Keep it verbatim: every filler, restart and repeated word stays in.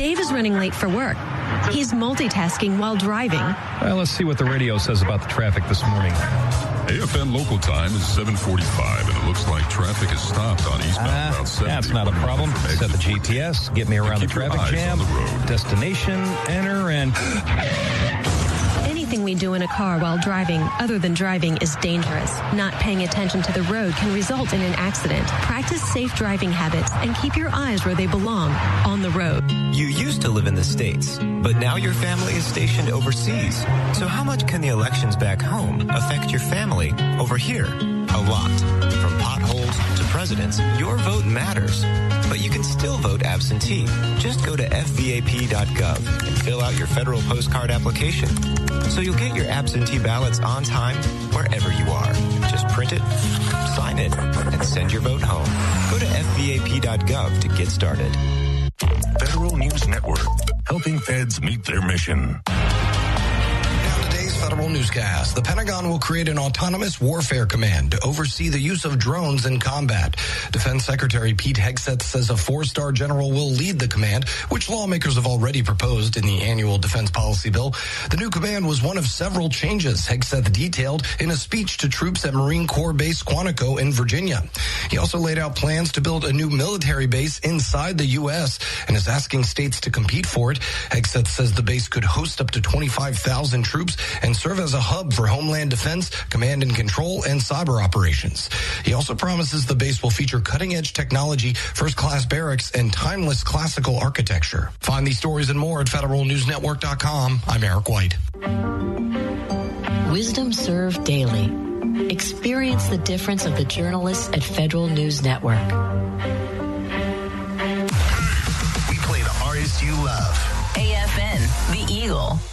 Dave is running late for work. He's multitasking while driving. Well, let's see what the radio says about the traffic this morning. A F N local time is seven forty-five, and it looks like traffic is stopped on eastbound Uh, Route seventy. that's not a problem. Set the G P S, get me around the keep your traffic eyes jam, on the road. destination, enter, and... Anything we do in a car while driving, other than driving, is dangerous. Not paying attention to the road can result in an accident. Practice safe driving habits and keep your eyes where they belong, on the road. You used to live in the States, but now your family is stationed overseas. So how much can the elections back home affect your family over here? A lot. From potholes to presidents, your vote matters. But you can still vote absentee. Just go to F V A P dot gov and fill out your federal postcard application. So you'll get your absentee ballots on time wherever you are. Just print it, sign it, and send your vote home. Go to F V A P dot gov to get started. Federal News Network, helping feds meet their mission. Federal newscast. The Pentagon will create an autonomous warfare command to oversee the use of drones in combat. Defense Secretary Pete Hegseth says a four-star general will lead the command, which lawmakers have already proposed in the annual defense policy bill. The new command was one of several changes Hegseth detailed in a speech to troops at Marine Corps Base Quantico in Virginia. He also laid out plans to build a new military base inside the U S and is asking states to compete for it. Hegseth says the base could host up to twenty-five thousand troops and serve as a hub for homeland defense, command and control, and cyber operations. He also promises the base will feature cutting-edge technology, first-class barracks, and timeless classical architecture. Find these stories and more at federal news network dot com. I'm Eric White. Wisdom Served Daily. Experience the difference of the journalists at Federal News Network. We play the artists you love. A F N, The Eagle.